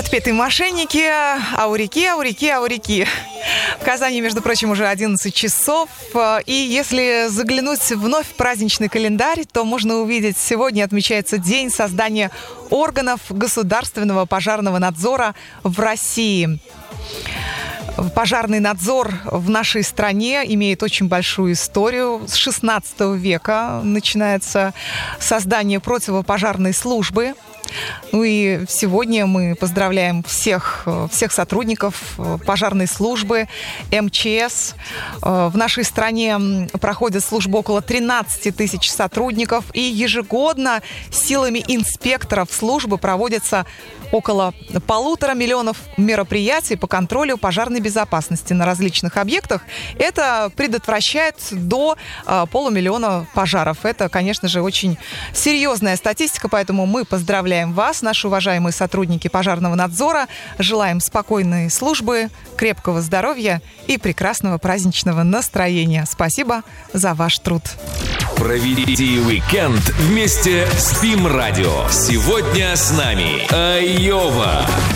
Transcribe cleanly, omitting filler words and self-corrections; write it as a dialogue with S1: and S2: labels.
S1: Отпетые мошенники, ауреки. В Казани, между прочим, уже 11 часов. И если заглянуть вновь в праздничный календарь, то можно увидеть, сегодня отмечается день создания органов государственного пожарного надзора в России. Пожарный надзор в нашей стране имеет очень большую историю. С 16 века начинается создание противопожарной службы. Ну и сегодня мы поздравляем всех сотрудников пожарной службы, МЧС. В нашей стране проходит службу около 13 тысяч сотрудников, и ежегодно силами инспекторов службы проводятся около 1,5 миллиона мероприятий по контролю пожарной безопасности на различных объектах. Это предотвращает до 500 000 пожаров. Это, конечно же, очень серьезная статистика, поэтому мы поздравляем вас, наши уважаемые сотрудники пожарного надзора. Желаем спокойной службы, крепкого здоровья и прекрасного праздничного настроения. Спасибо за ваш труд.
S2: Проведите уикенд вместе с ПИМ Радио. Сегодня с нами Айова.